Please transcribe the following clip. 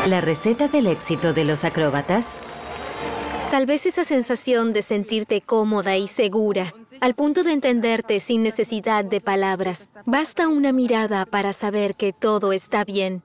La receta del éxito de los acróbatas. Tal vez esa sensación de sentirte cómoda y segura, al punto de entenderte sin necesidad de palabras. Basta una mirada para saber que todo está bien.